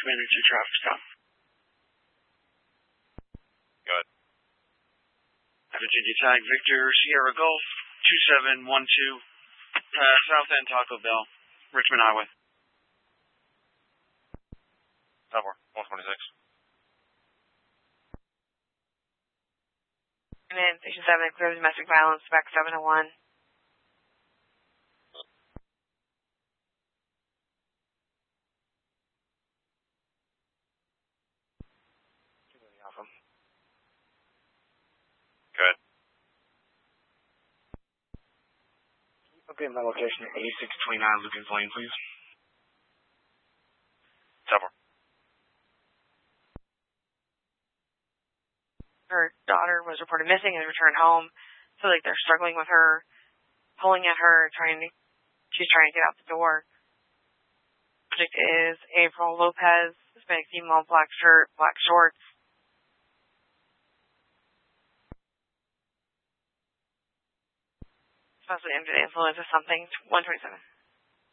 minutes to traffic stop. Go ahead. Virginia Tag Victor Sierra Golf 2712 South End Taco Bell, Richmond Highway. 126. And then Station 7, clear domestic violence, back 701. Awesome. Good. Okay, my location at 8629 Lucas Lane, please. 7. Her daughter was reported missing and returned home. So, they're struggling with her, pulling at her, she's trying to get out the door. Subject is April Lopez, Hispanic female, black shirt, black shorts. Supposedly under the influence of something, 127.